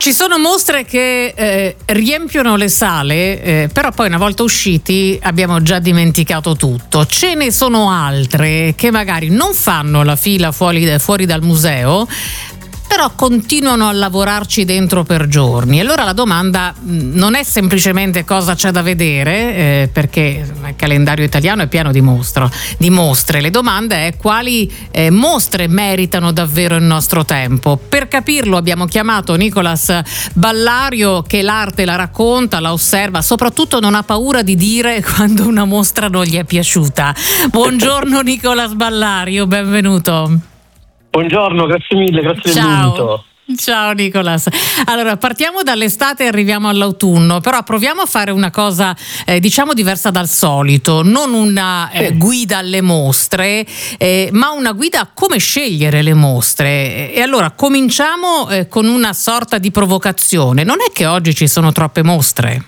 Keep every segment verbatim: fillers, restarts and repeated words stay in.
Ci sono mostre che eh, riempiono le sale, eh, però poi una volta usciti abbiamo già dimenticato tutto. Ce ne sono altre che magari non fanno la fila fuori, fuori dal museo, però continuano a lavorarci dentro per giorni. Allora la domanda non è semplicemente cosa c'è da vedere, eh, perché il calendario italiano è pieno di, mostro, di mostre. Le domande è quali eh, mostre meritano davvero il nostro tempo. Per capirlo abbiamo chiamato Nicolas Ballario, che l'arte la racconta, la osserva, soprattutto non ha paura di dire quando una mostra non gli è piaciuta. Buongiorno Nicolas Ballario, benvenuto. Buongiorno, grazie mille, grazie dell'invito. Ciao Nicolas. Allora partiamo dall'estate e arriviamo all'autunno, però proviamo a fare una cosa eh, diciamo diversa dal solito, non una eh, sì. guida alle mostre, eh, ma una guida a come scegliere le mostre. E allora cominciamo eh, con una sorta di provocazione. Non è che oggi ci sono troppe mostre?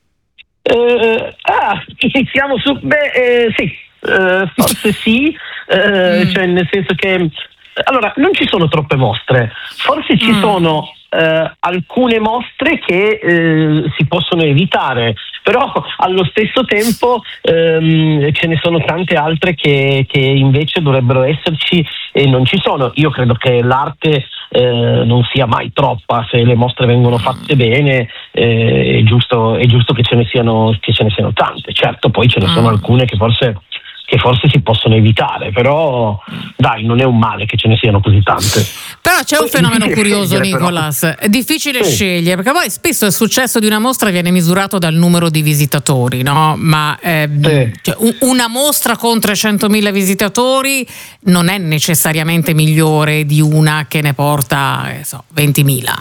Eh, ah, iniziamo su... Beh, eh, sì, eh, forse sì, eh, mm. cioè nel senso che allora, non ci sono troppe mostre, forse ci mm. sono eh, alcune mostre che eh, si possono evitare, però allo stesso tempo ehm, ce ne sono tante altre che, che invece dovrebbero esserci e non ci sono. Io credo che l'arte eh, non sia mai troppa, se le mostre vengono fatte bene eh, è giusto, è giusto che ce ne siano, che ce ne siano tante. Certo, poi ce ne sono alcune che forse... che forse si possono evitare, però dai, non è un male che ce ne siano così tante. Però c'è un è fenomeno curioso, Nicolas, però. È difficile sì. scegliere, perché poi spesso il successo di una mostra viene misurato dal numero di visitatori, no? Ma eh, sì. cioè, una mostra con trecentomila visitatori non è necessariamente migliore di una che ne porta eh, so, ventimila.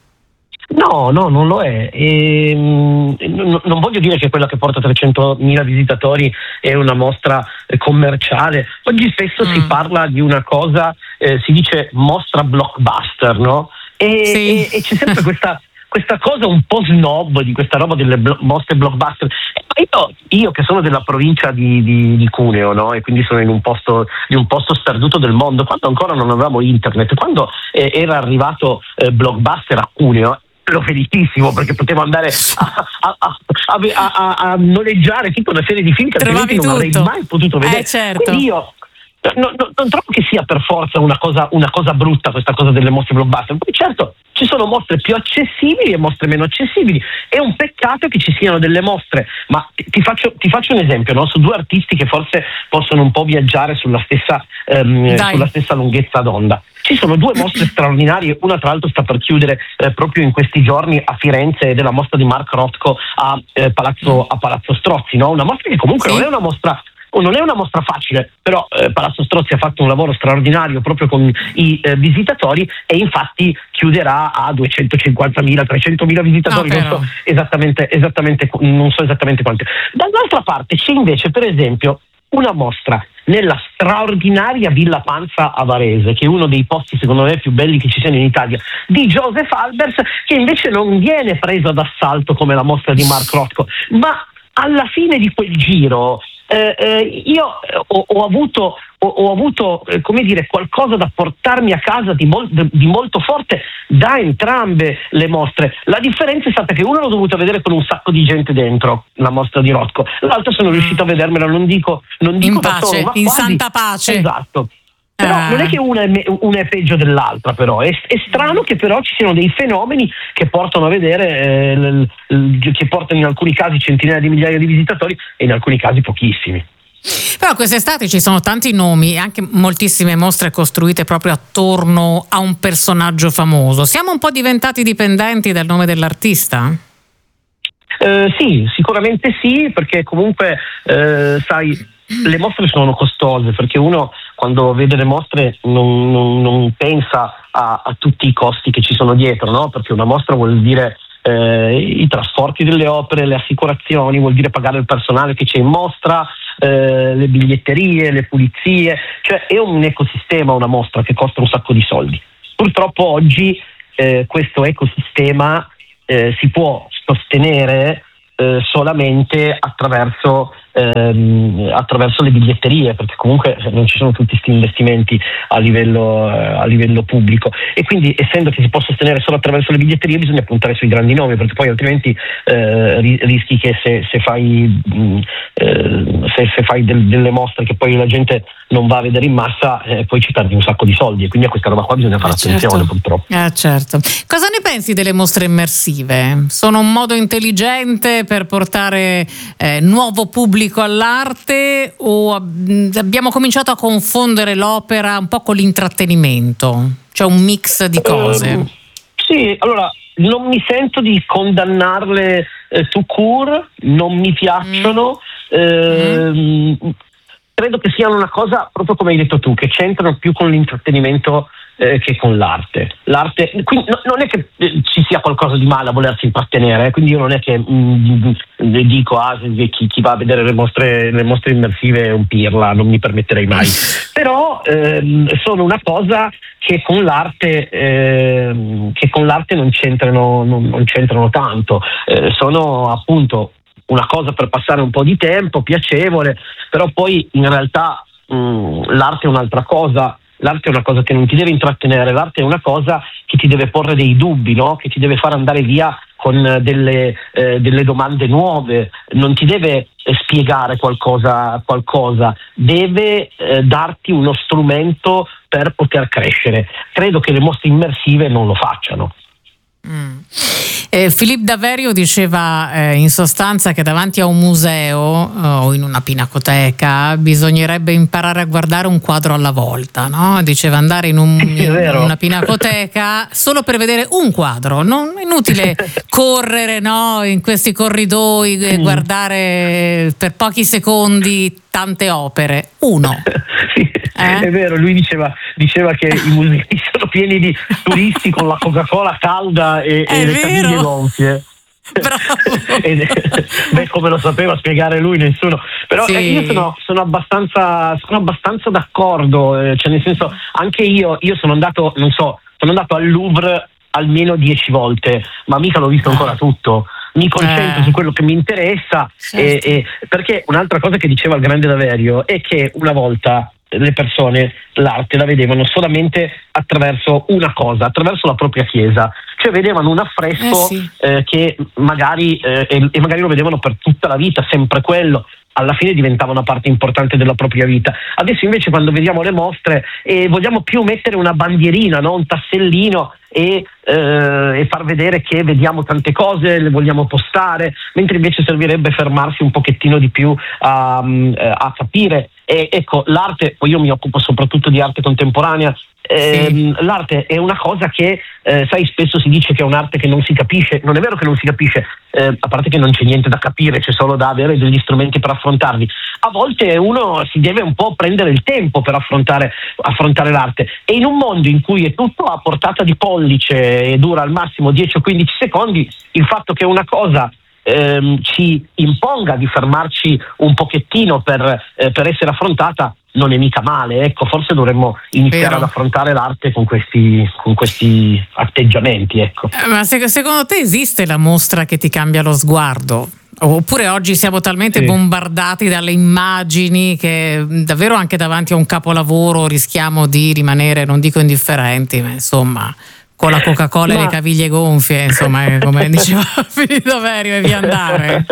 No, no, non lo è. E, mh, non, non voglio dire che quella che porta trecentomila visitatori è una mostra eh, commerciale. Oggi spesso mm. si parla di una cosa, eh, si dice mostra blockbuster, no? E, sì. e, e c'è sempre questa, questa cosa un po' snob di questa roba delle blo- mostre blockbuster. Io, io che sono della provincia di, di, di Cuneo, no? E quindi sono in un posto di un posto sperduto del mondo, quando ancora non avevamo internet, quando eh, era arrivato eh, Blockbuster a Cuneo, ero felicissimo perché potevo andare a, a, a, a, a, a noleggiare tutta una serie di film che altrimenti non avrei mai potuto vedere. Eh, certo. Quindi io no, no, non trovo che sia per forza una cosa, una cosa brutta questa cosa delle mostre blockbuster. Poi certo ci sono mostre più accessibili e mostre meno accessibili. È un peccato che ci siano delle mostre, ma ti faccio, ti faccio un esempio, no? Su due artisti che forse possono un po' viaggiare sulla stessa, ehm, sulla stessa lunghezza d'onda. Ci sono due mostre straordinarie, una tra l'altro sta per chiudere eh, proprio in questi giorni a Firenze, ed è la mostra di Mark Rothko a, eh, Palazzo, a Palazzo Strozzi, no? Una mostra che comunque sì. non è una mostra non è una mostra facile, però eh, Palazzo Strozzi ha fatto un lavoro straordinario proprio con i eh, visitatori, e infatti chiuderà a duecentocinquantamila, trecentomila visitatori, no, non so esattamente, esattamente non so esattamente quante. Dall'altra parte c'è invece per esempio una mostra nella straordinaria Villa Panza a Varese, che è uno dei posti secondo me più belli che ci siano in Italia, di Joseph Albers, che invece non viene preso d'assalto come la mostra di Mark Rothko, ma alla fine di quel giro eh, eh, io ho, ho avuto ho, ho avuto eh, come dire qualcosa da portarmi a casa di, mol, di molto forte da entrambe le mostre. La differenza è stata che uno l'ho dovuta vedere con un sacco di gente dentro, la mostra di Rothko, l'altro sono riuscito a vedermela, non dico non dico in pace, da solo, ma in quasi, santa pace. Esatto. Però ah. non è che una è, me- una è peggio dell'altra, però è, è strano che però ci siano dei fenomeni che portano a vedere eh, l- l- che portano in alcuni casi centinaia di migliaia di visitatori e in alcuni casi pochissimi. Però quest'estate ci sono tanti nomi e anche moltissime mostre costruite proprio attorno a un personaggio famoso. Siamo un po' diventati dipendenti dal nome dell'artista? Eh, sì, sicuramente sì, perché comunque eh, sai, le mostre sono costose, perché uno quando vede le mostre non, non, non pensa a, a tutti i costi che ci sono dietro, no? Perché una mostra vuol dire eh, i trasporti delle opere, le assicurazioni, vuol dire pagare il personale che c'è in mostra, eh, le biglietterie, le pulizie, cioè è un ecosistema una mostra che costa un sacco di soldi. Purtroppo oggi eh, questo ecosistema eh, si può sostenere eh, solamente attraverso ehm, attraverso le biglietterie, perché comunque non ci sono tutti questi investimenti a livello, eh, a livello pubblico, e quindi essendo che si può sostenere solo attraverso le biglietterie bisogna puntare sui grandi nomi, perché poi altrimenti eh, rischi che se, se fai, mh, eh, se, se fai del, delle mostre che poi la gente non va a vedere in massa, eh, poi ci perdi un sacco di soldi, e quindi a questa roba qua bisogna fare eh attenzione, certo. purtroppo. Eh certo. Cosa ne pensi delle mostre immersive? Sono un modo intelligente per portare eh, nuovo pubblico all'arte, o mh, abbiamo cominciato a confondere l'opera un po' con l'intrattenimento? Cioè un mix di cose? Uh, sì, allora non mi sento di condannarle eh, tout court, non mi piacciono. Mm. Eh, mm. Credo che siano una cosa, proprio come hai detto tu, che c'entrano più con l'intrattenimento eh, che con l'arte. L'arte, quindi no, non è che eh, ci sia qualcosa di male a volersi intrattenere, eh, quindi io non è che mm, dico ah, chi, chi va a vedere le mostre, le mostre immersive è un pirla, non mi permetterei mai. Però ehm, sono una cosa che con l'arte ehm, che con l'arte non c'entrano, non, non c'entrano tanto. Eh, sono appunto una cosa per passare un po' di tempo, piacevole, però poi in realtà mh, l'arte è un'altra cosa. L'arte è una cosa che non ti deve intrattenere, l'arte è una cosa che ti deve porre dei dubbi, no? Che ti deve fare andare via con delle, eh, delle domande nuove, non ti deve eh, spiegare qualcosa, qualcosa, deve eh, darti uno strumento per poter crescere. Credo che le mostre immersive non lo facciano. Mm. Eh, Philippe Daverio diceva eh, in sostanza che davanti a un museo eh, o in una pinacoteca bisognerebbe imparare a guardare un quadro alla volta, no? Diceva andare in, un, in una pinacoteca solo per vedere un quadro, non è inutile correre, no? In questi corridoi e mm. guardare per pochi secondi tante opere, uno. Sì, eh? È vero, lui diceva, diceva che i musei sono pieni di turisti con la Coca-Cola calda e, e le caviglie gonfie. Bravo. E, beh, come lo sapeva spiegare lui, nessuno. Però sì. eh, io sono, sono abbastanza sono abbastanza d'accordo, eh, cioè nel senso, anche io io sono andato, non so, sono andato al Louvre almeno dieci volte, ma mica l'ho visto ancora tutto. Mi concentro eh. su quello che mi interessa, certo. e, e, perché un'altra cosa che diceva il grande Daverio è che una volta le persone l'arte la vedevano solamente attraverso una cosa, attraverso la propria chiesa, cioè vedevano un affresco eh sì. eh, che magari eh, e, e magari lo vedevano per tutta la vita, sempre quello. Alla fine diventava una parte importante della propria vita. Adesso invece quando vediamo le mostre eh, vogliamo più mettere una bandierina, no? Un tassellino e, eh, e far vedere che vediamo tante cose, le vogliamo postare, mentre invece servirebbe fermarsi un pochettino di più a, a capire. E, ecco, l'arte, poi io mi occupo soprattutto di arte contemporanea, eh, sì. L'arte è una cosa che, eh, sai, spesso si dice che è un'arte che non si capisce. Non è vero che non si capisce, eh, a parte che non c'è niente da capire, c'è solo da avere degli strumenti per affrontarli. A volte uno si deve un po' prendere il tempo per affrontare, affrontare l'arte, e in un mondo in cui è tutto a portata di pollice e dura al massimo dieci o quindici secondi, il fatto che una cosa ehm, ci imponga di fermarci un pochettino per, eh, per essere affrontata non è mica male. Ecco, forse dovremmo iniziare Vero. ad affrontare l'arte con questi, con questi atteggiamenti, ecco. Eh, ma se, secondo te esiste la mostra che ti cambia lo sguardo? Oppure oggi siamo talmente sì. bombardati dalle immagini che davvero anche davanti a un capolavoro rischiamo di rimanere, non dico indifferenti, ma insomma con la Coca-Cola ma... e le caviglie gonfie, insomma, come diceva Philippe Daverio, e via andare.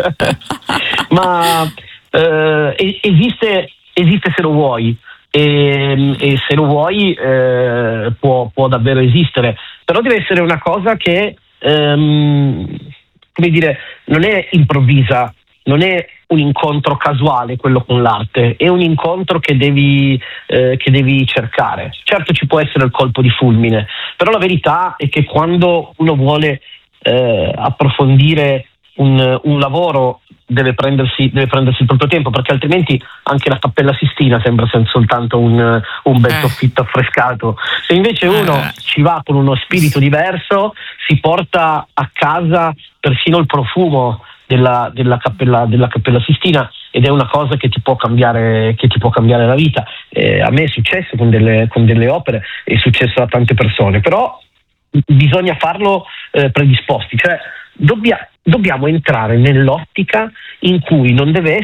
Ma eh, esiste esiste se lo vuoi, e, e se lo vuoi eh, può, può davvero esistere, però deve essere una cosa che ehm, come dire, non è improvvisa, non è un incontro casuale quello con l'arte, è un incontro che devi, eh, che devi cercare. Certo ci può essere il colpo di fulmine, però la verità è che quando uno vuole eh, approfondire un, un lavoro deve prendersi, deve prendersi il proprio tempo, perché altrimenti anche la Cappella Sistina sembra soltanto un, un bel soffitto affrescato. Se invece uno eh. ci va con uno spirito diverso, si porta a casa persino il profumo della, della, cappella, della Cappella Sistina, ed è una cosa che ti può cambiare, che ti può cambiare la vita. Eh, a me è successo con delle, con delle opere, è successo a tante persone, però bisogna farlo eh, predisposti, cioè dobbia, dobbiamo entrare nell'ottica in cui non deve essere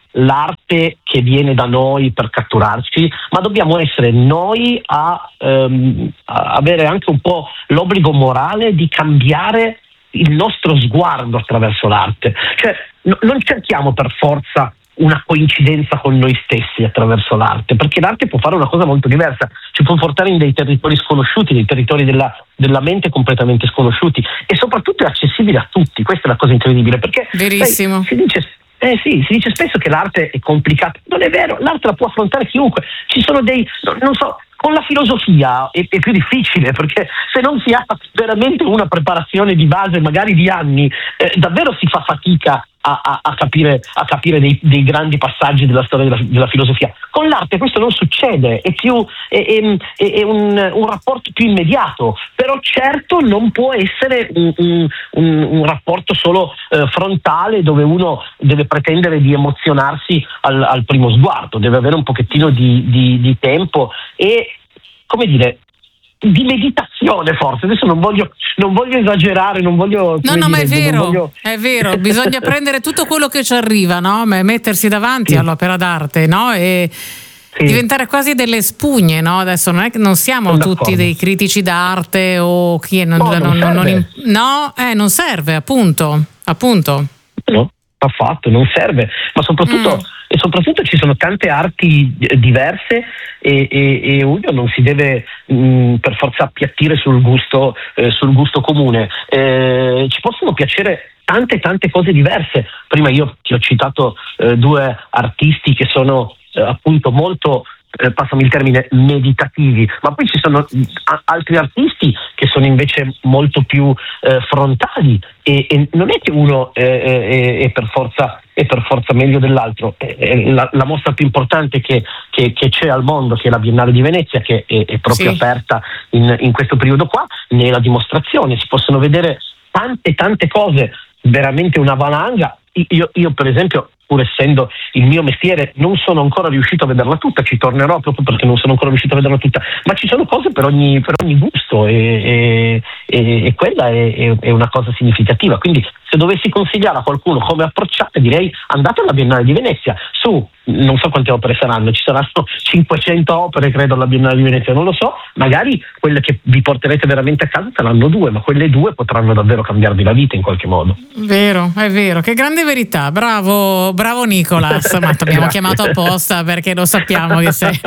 l'arte che viene da noi per catturarci, ma dobbiamo essere noi a, ehm, a avere anche un po' l'obbligo morale di cambiare il nostro sguardo attraverso l'arte. Cioè no, non cerchiamo per forza una coincidenza con noi stessi attraverso l'arte, perché l'arte può fare una cosa molto diversa, ci può portare in dei territori sconosciuti, dei territori della, della mente completamente sconosciuti, e soprattutto è accessibile a tutti. Questa è la cosa incredibile, perché verissimo. Sai, si dice Eh sì, si dice spesso che l'arte è complicata. Non è vero, l'arte la può affrontare chiunque. Ci sono dei, no, non so, con la filosofia è, è più difficile, perché se non si ha veramente una preparazione di base, magari di anni, eh, davvero si fa fatica a, a, a capire, a capire dei, dei grandi passaggi della storia della, della filosofia. Con l'arte questo non succede, è più è, è, è un, un rapporto più immediato, però certo non può essere un, un, un, un rapporto solo eh, frontale, dove uno deve pretendere di emozionarsi al, al primo sguardo, deve avere un pochettino di, di, di tempo e, come dire, di meditazione, forse. Adesso non voglio, non voglio esagerare, non voglio... No, no, dire, ma è vero, voglio... è vero, bisogna prendere tutto quello che ci arriva, no? Mettersi davanti Sì. all'opera d'arte, no? E sì. diventare quasi delle spugne, no? Adesso non è che non siamo Sono tutti d'accordo. dei critici d'arte o chi è, non, No, non non, non, serve. no, eh, non serve, appunto, appunto. No, affatto, non serve, ma soprattutto, Mm. e soprattutto ci sono tante arti eh, diverse e, e, e uno non si deve mh, per forza appiattire sul gusto, eh, sul gusto comune. Eh, ci possono piacere tante tante cose diverse. Prima io ti ho citato eh, due artisti che sono eh, appunto molto, eh, passami il termine, meditativi, ma poi ci sono a- altri artisti che sono invece molto più eh, frontali e, e non è che uno eh, è, è per forza è per forza meglio dell'altro. È, è la, la mostra più importante che, che, che c'è al mondo, che è la Biennale di Venezia, che è, è proprio Sì. aperta in, in questo periodo qua, ne è la dimostrazione. Si possono vedere tante tante cose, veramente una valanga. Io, io per esempio, pur essendo il mio mestiere, non sono ancora riuscito a vederla tutta, ci tornerò proprio perché non sono ancora riuscito a vederla tutta, ma ci sono cose per ogni, per ogni gusto e, e, e, e quella è, è, è una cosa significativa. Quindi se dovessi consigliare a qualcuno come approcciare, direi andate alla Biennale di Venezia. Su, non so quante opere saranno, ci saranno cinquecento opere credo alla Biennale di Venezia, non lo so, magari quelle che vi porterete veramente a casa saranno due, ma quelle due potranno davvero cambiarvi la vita in qualche modo. Vero, è vero, che grande verità, bravo, bravo Nicolas, ma ti abbiamo Grazie. chiamato apposta perché lo sappiamo che sei,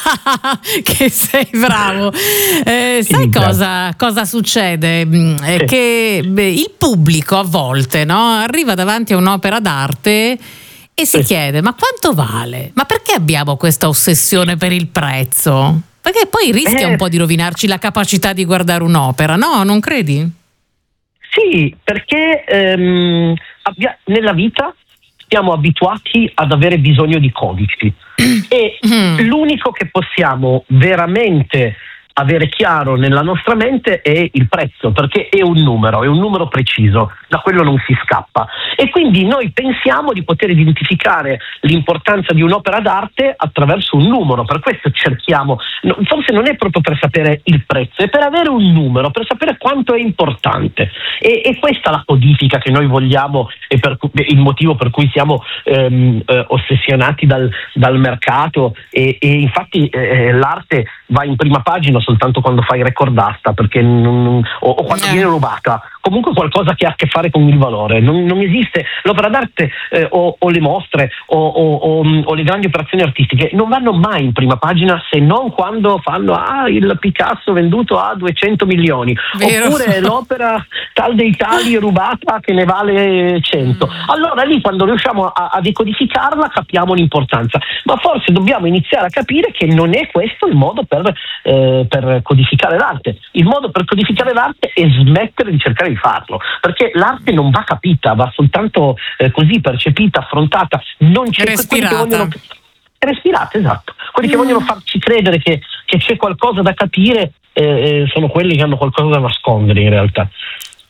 che sei bravo. Eh, sai Sì, cosa, cosa succede? Mm, è Sì. che beh, il pubblico a volte, no, arriva davanti a un'opera d'arte e si Sì. chiede: ma quanto vale? Ma perché abbiamo questa ossessione per il prezzo? Perché poi rischia Eh. un po' di rovinarci la capacità di guardare un'opera, no? Non credi? Sì, perché ehm, abbia- nella vita siamo abituati ad avere bisogno di codici e Mm. l'unico che possiamo veramente avere chiaro nella nostra mente è il prezzo, perché è un numero, è un numero preciso, da quello non si scappa, e quindi noi pensiamo di poter identificare l'importanza di un'opera d'arte attraverso un numero. Per questo cerchiamo, no, forse non è proprio per sapere il prezzo, è per avere un numero, per sapere quanto è importante, e, e questa è la codifica che noi vogliamo e per cui, il motivo per cui siamo ehm, eh, ossessionati dal, dal mercato e, e infatti eh, l'arte va in prima pagina soltanto quando fai recordasta, perché non, o, o quando Eh. viene rubata, comunque qualcosa che ha a che fare con il valore. Non, non esiste l'opera d'arte eh, o, o le mostre o, o, o, o le grandi operazioni artistiche non vanno mai in prima pagina, se non quando fanno ah il Picasso venduto a duecento milioni, Vero. oppure l'opera tal dei tali rubata che ne vale cento. Allora lì, quando riusciamo a, a decodificarla, capiamo l'importanza, ma forse dobbiamo iniziare a capire che non è questo il modo per, eh, per codificare l'arte. Il modo per codificare l'arte è smettere di cercare di farlo, perché l'arte non va capita, va soltanto eh, così percepita, affrontata, non c'è Respirata. quelli che vogliono, respirata, esatto. Quelli che Mm. vogliono farci credere che, che c'è qualcosa da capire eh, eh, sono quelli che hanno qualcosa da nascondere in realtà.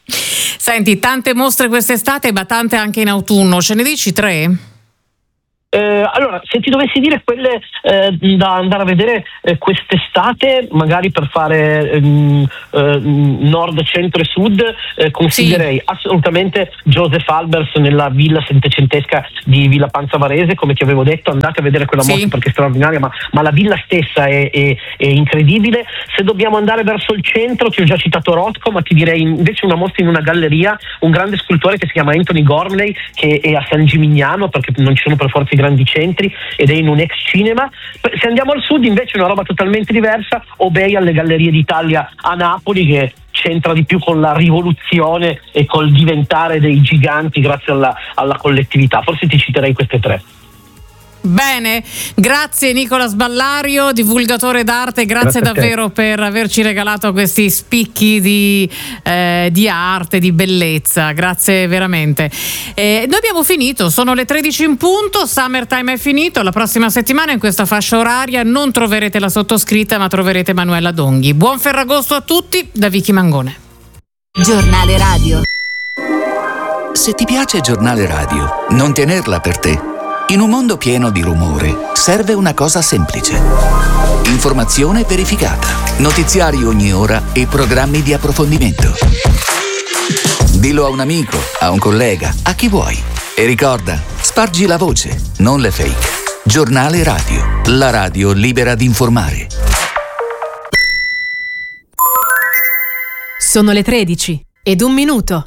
Senti, tante mostre quest'estate, ma tante anche in autunno. Ce ne dici tre? Eh, allora, se ti dovessi dire quelle eh, da andare a vedere eh, quest'estate, magari per fare ehm, eh, nord, centro e sud, eh, consiglierei sì. assolutamente Joseph Albers nella villa settecentesca di Villa Panza Varese. Come ti avevo detto, andate a vedere quella sì. mostra perché è straordinaria, ma, ma la villa stessa è, è, è incredibile. Se dobbiamo andare verso il centro, ti ho già citato Rothko, ma ti direi invece una mostra in una galleria, un grande scultore che si chiama Anthony Gormley, che è a San Gimignano, perché non ci sono per forza i grandi centri, ed è in un ex cinema. Se andiamo al sud invece una roba totalmente diversa, Obei alle Gallerie d'Italia a Napoli, che c'entra di più con la rivoluzione e col diventare dei giganti grazie alla, alla collettività. Forse ti citerei queste tre. Bene, grazie Nicola Sballario, divulgatore d'arte, grazie, grazie davvero per averci regalato questi spicchi di, eh, di arte, di bellezza, grazie veramente. Eh, noi abbiamo finito, sono le tredici in punto, Summertime è finito, la prossima settimana in questa fascia oraria non troverete la sottoscritta ma troverete Manuela Donghi. Buon Ferragosto a tutti da Vicky Mangone. Giornale radio. Se ti piace Giornale radio, non tenerla per te. In un mondo pieno di rumore, serve una cosa semplice. Informazione verificata, notiziari ogni ora e programmi di approfondimento. Dillo a un amico, a un collega, a chi vuoi. E ricorda, spargi la voce, non le fake. Giornale radio, la radio libera di informare. Sono le tredici ed un minuto.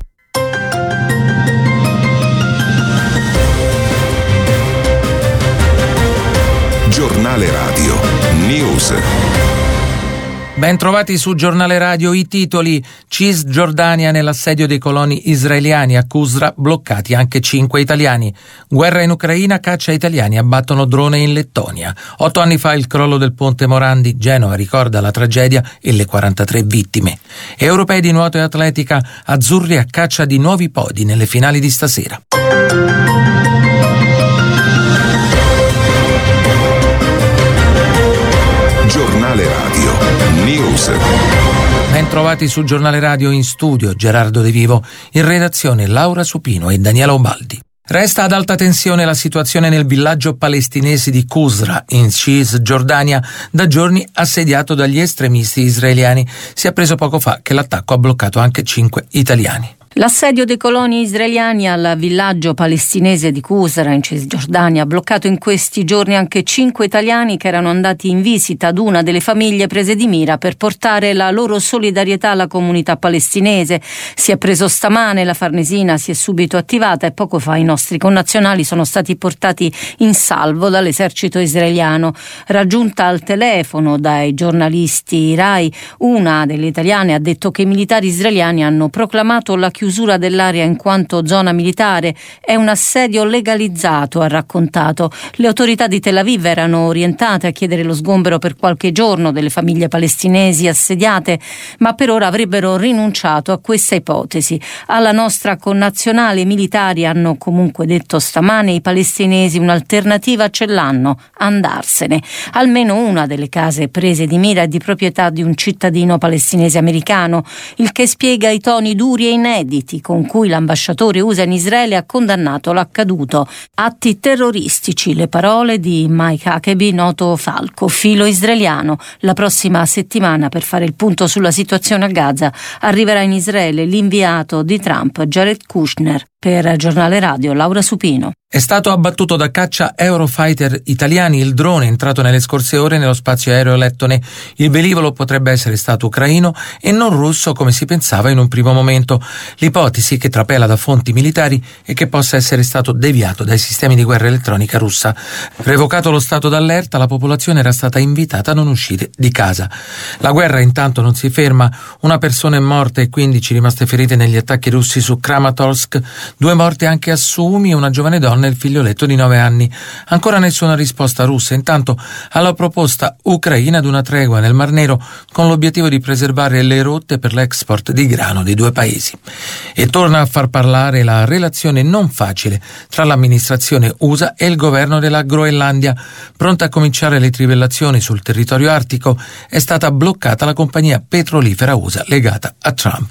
Giornale radio News. Ben trovati su Giornale Radio i titoli: Cisgiordania nell'assedio dei coloni israeliani, a Qusra bloccati anche cinque italiani. Guerra in Ucraina, caccia italiani, abbattono drone in Lettonia. Otto anni fa il crollo del ponte Morandi, Genova ricorda la tragedia e le quarantatré vittime. Europei di nuoto e atletica, azzurri a caccia di nuovi podi nelle finali di stasera. Giornale radio News. Ben trovati su Giornale Radio, in studio Gerardo De Vivo, in redazione Laura Supino e Daniela Ubaldi. Resta ad alta tensione la situazione nel villaggio palestinese di Qusra, in Cisgiordania, da giorni assediato dagli estremisti israeliani. Si è appreso poco fa che l'attacco ha bloccato anche cinque italiani. L'assedio dei coloni israeliani al villaggio palestinese di Qusra in Cisgiordania ha bloccato in questi giorni anche cinque italiani che erano andati in visita ad una delle famiglie prese di mira per portare la loro solidarietà alla comunità palestinese. Si è preso stamane, la Farnesina si è subito attivata e poco fa i nostri connazionali sono stati portati in salvo dall'esercito israeliano. Raggiunta al telefono dai giornalisti Rai, una delle italiane ha detto che i militari israeliani hanno proclamato la chiusura dell'area in quanto zona militare. È un assedio legalizzato, ha raccontato. Le autorità di Tel Aviv erano orientate a chiedere lo sgombero per qualche giorno delle famiglie palestinesi assediate, ma per ora avrebbero rinunciato a questa ipotesi. Alla nostra connazionale, i militari hanno comunque detto stamane i palestinesi un'alternativa ce l'hanno, andarsene. Almeno una delle case prese di mira è di proprietà di un cittadino palestinese americano, il che spiega i toni duri e inediti con cui l'ambasciatore U S A in Israele ha condannato l'accaduto. Atti terroristici, le parole di Mike Huckabee, noto falco filo israeliano. La prossima settimana, per fare il punto sulla situazione a Gaza, arriverà in Israele l'inviato di Trump Jared Kushner. Per Giornale Radio Laura Supino. È stato abbattuto da caccia Eurofighter italiani il drone entrato nelle scorse ore nello spazio aereo lettone. Il velivolo potrebbe essere stato ucraino e non russo come si pensava in un primo momento. L'ipotesi, che trapela da fonti militari, è che possa essere stato deviato dai sistemi di guerra elettronica russa. Revocato lo stato d'allerta, la popolazione era stata invitata a non uscire di casa. La guerra intanto non si ferma. Una persona è morta e quindici rimaste ferite negli attacchi russi su Kramatorsk. Due morti anche a Sumi e una giovane donna e il figlioletto di nove anni. Ancora nessuna risposta russa, intanto, alla proposta ucraina di una tregua nel Mar Nero con l'obiettivo di preservare le rotte per l'export di grano dei due paesi. E torna a far parlare la relazione non facile tra l'amministrazione U S A e il governo della Groenlandia. Pronta a cominciare le trivellazioni sul territorio artico, è stata bloccata la compagnia petrolifera U S A legata a Trump. Tempo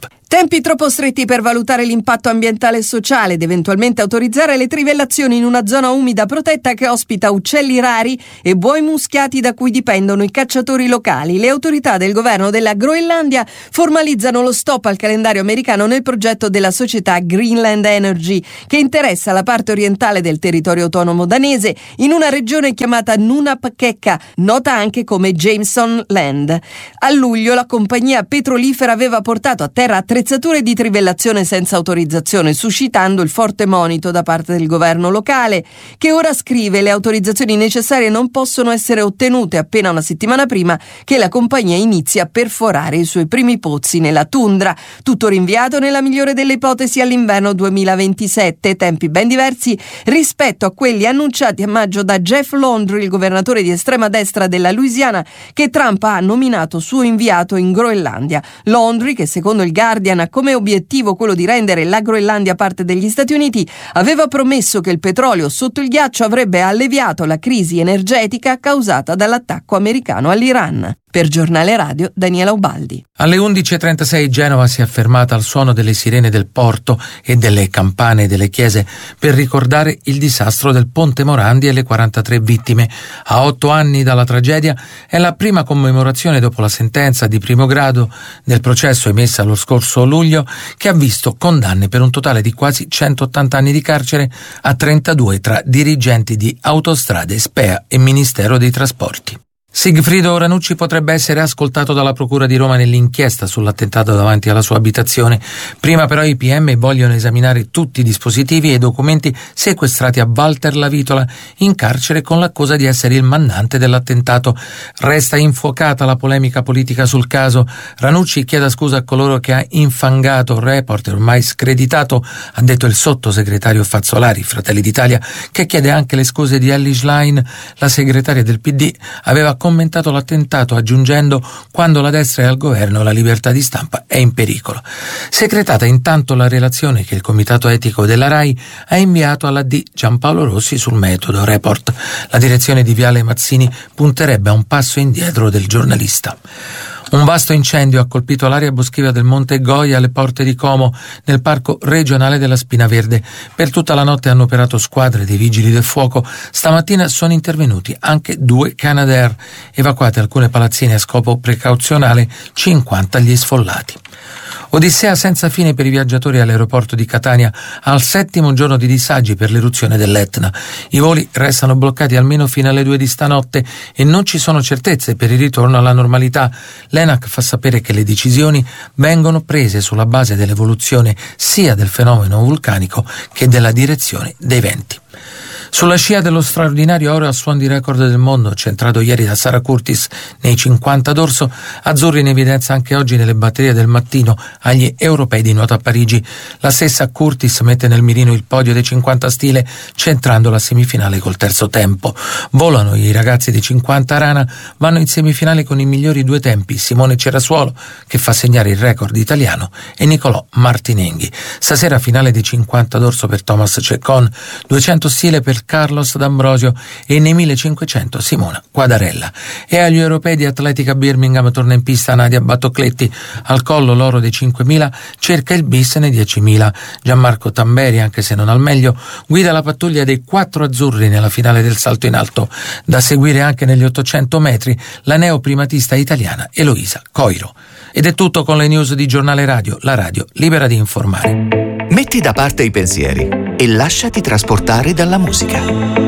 Tempi troppo stretti per valutare l'impatto ambientale e sociale ed eventualmente autorizzare le trivellazioni in una zona umida protetta che ospita uccelli rari e buoi muschiati da cui dipendono i cacciatori locali. Le autorità del governo della Groenlandia formalizzano lo stop al calendario americano nel progetto della società Greenland Energy, che interessa la parte orientale del territorio autonomo danese in una regione chiamata Nunapakekka, nota anche come Jameson Land. A luglio la compagnia petrolifera aveva portato a terra attrezzature di trivellazione senza autorizzazione, suscitando il forte monito da parte del governo locale, che ora scrive: le autorizzazioni necessarie non possono essere ottenute appena una settimana prima che la compagnia inizi a perforare i suoi primi pozzi nella tundra. Tutto rinviato nella migliore delle ipotesi all'inverno duemilaventisette, tempi ben diversi rispetto a quelli annunciati a maggio da Jeff Landry, il governatore di estrema destra della Louisiana, che Trump ha nominato suo inviato in Groenlandia. Landry, che secondo il Guardian ha come obiettivo quello di rendere la Groenlandia parte degli Stati Uniti, aveva promesso che il petrolio sotto il ghiaccio avrebbe alleviato la crisi energetica causata dall'attacco americano all'Iran. Per Giornale Radio, Daniela Ubaldi. Alle undici e trentasei Genova si è fermata al suono delle sirene del porto e delle campane delle chiese per ricordare il disastro del Ponte Morandi e le quarantatré vittime. A otto anni dalla tragedia è la prima commemorazione dopo la sentenza di primo grado del processo emessa lo scorso luglio, che ha visto condanne per un totale di quasi centottanta anni di carcere a trentadue tra dirigenti di Autostrade, Spea e Ministero dei Trasporti. Sigfrido Ranucci potrebbe essere ascoltato dalla Procura di Roma nell'inchiesta sull'attentato davanti alla sua abitazione. Prima però i P M vogliono esaminare tutti i dispositivi e i documenti sequestrati a Walter Lavitola, in carcere con l'accusa di essere il mandante dell'attentato. Resta infuocata la polemica politica sul caso. Ranucci chiede scusa a coloro che ha infangato il report ormai screditato, ha detto il sottosegretario Fazzolari, Fratelli d'Italia, che chiede anche le scuse di Elly Schlein. La segretaria del P D aveva commentato l'attentato aggiungendo: quando la destra è al governo la libertà di stampa è in pericolo. Secretata intanto la relazione che il comitato etico della RAI ha inviato alla D Giampaolo Rossi sul metodo report. La direzione di Viale Mazzini punterebbe a un passo indietro del giornalista. Un vasto incendio ha colpito l'area boschiva del Monte Goia alle porte di Como, nel parco regionale della Spina Verde. Per tutta la notte hanno operato squadre dei vigili del fuoco. Stamattina sono intervenuti anche due Canadair. Evacuate alcune palazzine a scopo precauzionale, cinquanta gli sfollati. Odissea senza fine per i viaggiatori all'aeroporto di Catania, al settimo giorno di disagi per l'eruzione dell'Etna. I voli restano bloccati almeno fino alle due di stanotte e non ci sono certezze per il ritorno alla normalità. L'ENAC fa sapere che le decisioni vengono prese sulla base dell'evoluzione sia del fenomeno vulcanico che della direzione dei venti. Sulla scia dello straordinario oro a suon di record del mondo, centrato ieri da Sara Curtis nei cinquanta d'orso, azzurri in evidenza anche oggi nelle batterie del mattino agli europei di nuoto a Parigi. La stessa Curtis mette nel mirino il podio dei cinquanta stile, centrando la semifinale col terzo tempo. Volano i ragazzi di cinquanta Rana, vanno in semifinale con i migliori due tempi, Simone Cerasuolo, che fa segnare il record italiano, e Nicolò Martinenghi. Stasera finale di cinquanta d'orso per Thomas Ceccon, duecento stile per Carlos D'Ambrosio e nei millecinquecento Simona Quadarella. E agli europei di atletica Birmingham torna in pista Nadia Battocletti. Al collo l'oro dei cinquemila, cerca il bis nei diecimila. Gianmarco Tamberi, anche se non al meglio, guida la pattuglia dei quattro azzurri nella finale del salto in alto. Da seguire anche negli ottocento metri la neoprimatista italiana Eloisa Coiro. Ed è tutto con le news di Giornale Radio, la radio libera di informare. Metti da parte i pensieri e lasciati trasportare dalla musica.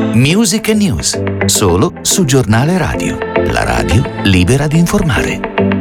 Music and News, solo su Giornale Radio, la radio libera di informare.